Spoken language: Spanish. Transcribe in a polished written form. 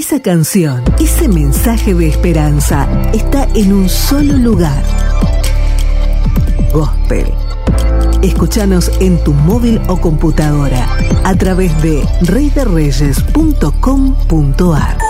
Esa canción, ese mensaje de esperanza está en un solo lugar. Gospel. Escúchanos en tu móvil o computadora a través de reyderreyes.com.ar.